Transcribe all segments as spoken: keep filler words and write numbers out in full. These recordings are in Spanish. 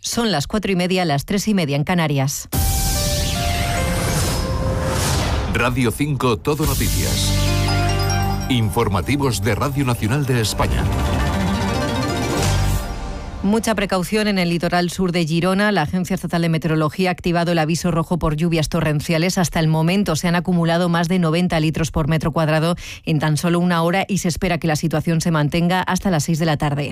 Son las cuatro y media, las tres y media en Canarias. Radio cinco Todo Noticias. Informativos de Radio Nacional de España. Mucha precaución en el litoral sur de Girona. La Agencia Estatal de Meteorología ha activado el aviso rojo por lluvias torrenciales. Hasta el momento se han acumulado más de noventa litros por metro cuadrado en tan solo una hora y se espera que la situación se mantenga hasta las seis de la tarde.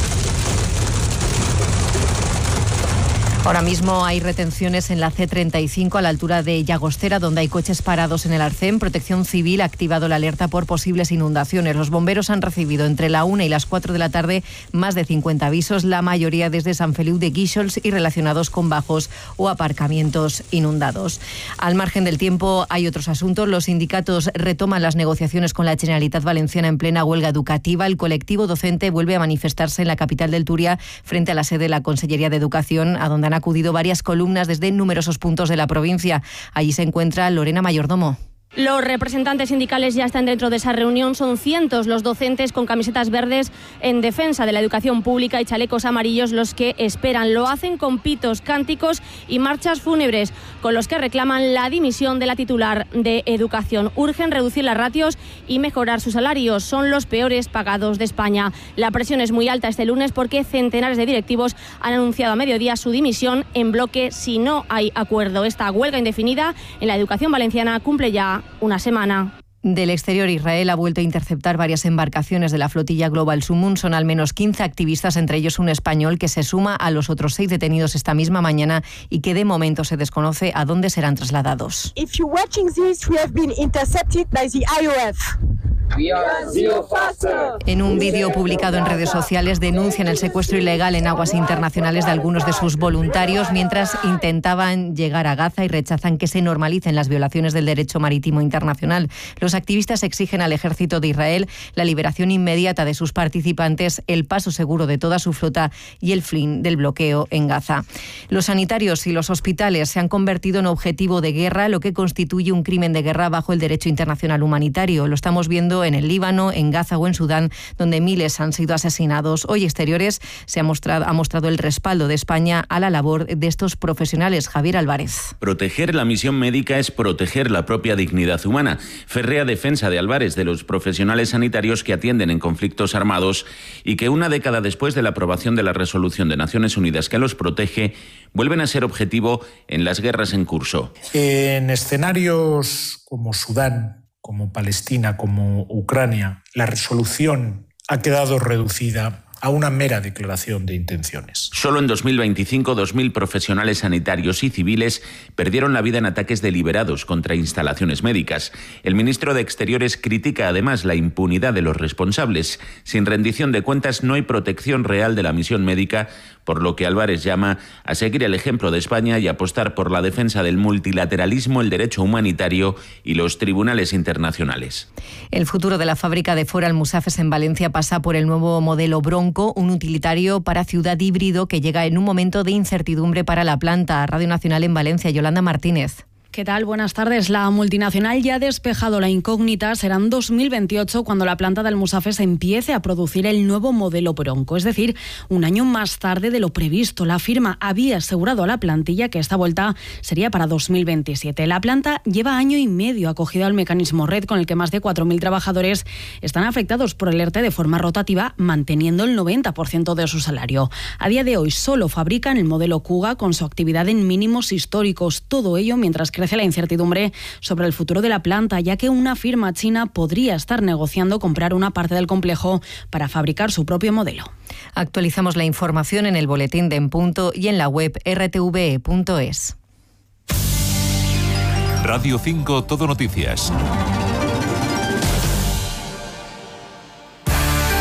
Ahora mismo hay retenciones en la ce treinta y cinco a la altura de Llagostera, donde hay coches parados en el Arcén. Protección Civil ha activado la alerta por posibles inundaciones. Los bomberos han recibido entre la una y las cuatro de la tarde más de cincuenta avisos, la mayoría desde San Feliu de Guíxols y relacionados con bajos o aparcamientos inundados. Al margen del tiempo hay otros asuntos. Los sindicatos retoman las negociaciones con la Generalitat Valenciana en plena huelga educativa. El colectivo docente vuelve a manifestarse en la capital del Turia frente a la sede de la Consellería de Educación, a donde han acudido varias columnas desde numerosos puntos de la provincia. Allí se encuentra Lorena Mayordomo. Los representantes sindicales ya están dentro de esa reunión. Son cientos los docentes con camisetas verdes en defensa de la educación pública y chalecos amarillos los que esperan. Lo hacen con pitos, cánticos y marchas fúnebres, con los que reclaman la dimisión de la titular de Educación. Urgen reducir las ratios y mejorar sus salarios. Son los peores pagados de España. La presión es muy alta este lunes porque centenares de directivos han anunciado a mediodía su dimisión en bloque si no hay acuerdo. Esta huelga indefinida en la educación valenciana cumple ya una semana. Del exterior, Israel ha vuelto a interceptar varias embarcaciones de la flotilla Global Sumun. Son al menos quince activistas, entre ellos un español, que se suma a los otros seis detenidos esta misma mañana y que de momento se desconoce a dónde serán trasladados. If you're watching this, we have been intercepted by the I O F. En un vídeo publicado en redes sociales denuncian el secuestro ilegal en aguas internacionales de algunos de sus voluntarios mientras intentaban llegar a Gaza y rechazan que se normalicen las violaciones del derecho marítimo internacional. Los activistas exigen al ejército de Israel la liberación inmediata de sus participantes, el paso seguro de toda su flota y el fin del bloqueo en Gaza. Los sanitarios y los hospitales se han convertido en objetivo de guerra, lo que constituye un crimen de guerra bajo el derecho internacional humanitario. Lo estamos viendo en el Líbano, en Gaza o en Sudán, donde miles han sido asesinados. Hoy Exteriores se ha mostrado, ha mostrado el respaldo de España a la labor de estos profesionales. Javier Álvarez. Proteger la misión médica es proteger la propia dignidad humana. Férrea defensa de Álvarez de los profesionales sanitarios que atienden en conflictos armados y que una década después de la aprobación de la resolución de Naciones Unidas que los protege, vuelven a ser objetivo en las guerras en curso. En escenarios como Sudán, como Palestina, como Ucrania, la resolución ha quedado reducida a una mera declaración de intenciones. Solo en dos mil veinticinco, dos mil profesionales sanitarios y civiles perdieron la vida en ataques deliberados contra instalaciones médicas. El ministro de Exteriores critica además la impunidad de los responsables. Sin rendición de cuentas no hay protección real de la misión médica, por lo que Álvarez llama a seguir el ejemplo de España y apostar por la defensa del multilateralismo, el derecho humanitario y los tribunales internacionales. El futuro de la fábrica de Ford Almusafes en Valencia pasa por el nuevo modelo Bronco, un utilitario para ciudad híbrido que llega en un momento de incertidumbre para la planta. Radio Nacional en Valencia, Yolanda Martínez. ¿Qué tal? Buenas tardes. La multinacional ya ha despejado la incógnita. Será en dos mil veintiocho cuando la planta de Almusafes empiece a producir el nuevo modelo Bronco, es decir, un año más tarde de lo previsto. La firma había asegurado a la plantilla que esta vuelta sería para dos mil veintisiete. La planta lleva año y medio acogida al mecanismo Red, con el que más de cuatro mil trabajadores están afectados por el ERTE de forma rotativa, manteniendo el noventa por ciento de su salario. A día de hoy solo fabrican el modelo Kuga con su actividad en mínimos históricos. Todo ello mientras crece la incertidumbre sobre el futuro de la planta, ya que una firma china podría estar negociando comprar una parte del complejo para fabricar su propio modelo. Actualizamos la información en el boletín de En Punto y en la web erre te ve e punto es. Radio cinco Todo Noticias.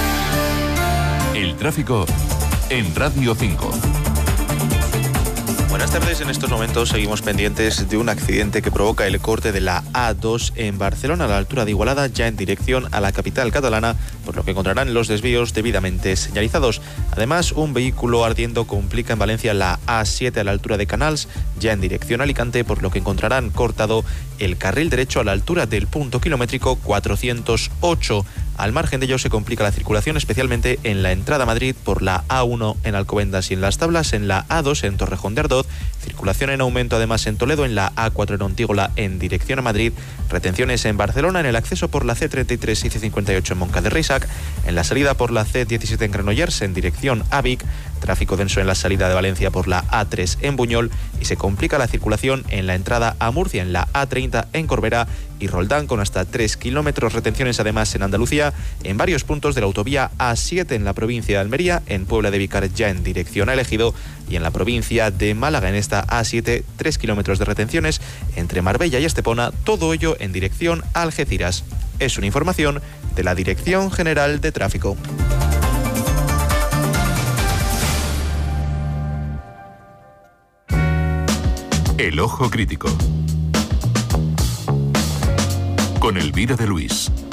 El tráfico en Radio cinco. Buenas tardes. En estos momentos seguimos pendientes de un accidente que provoca el corte de la A dos en Barcelona a la altura de Igualada, ya en dirección a la capital catalana, por lo que encontrarán los desvíos debidamente señalizados. Además, un vehículo ardiendo complica en Valencia la A siete a la altura de Canals, ya en dirección a Alicante, por lo que encontrarán cortado el carril derecho a la altura del punto kilométrico cuatrocientos ocho. Al margen de ello, se complica la circulación, especialmente en la entrada a Madrid por la A uno en Alcobendas y en Las Tablas, en la A dos en Torrejón de Ardoz, circulación en aumento además en Toledo, en la A cuatro en Ontígola en dirección a Madrid, retenciones en Barcelona en el acceso por la C treinta y tres y C cincuenta y ocho en Moncada de Reixac, en la salida por la C diecisiete en Granollers en dirección a Vic, tráfico denso en la salida de Valencia por la A tres en Buñol, y se complica la circulación en la entrada a Murcia en la A treinta en Corbera y Roldán, con hasta tres kilómetros, retenciones además en Andalucía en varios puntos de la autovía A siete en la provincia de Almería, en Puebla de Vícar ya en dirección a Ejido, y en la provincia de Málaga en esta A siete, tres kilómetros de retenciones entre Marbella y Estepona, todo ello en dirección a Algeciras. Es una información de la Dirección General de Tráfico. El Ojo Crítico con Elvira de Luis.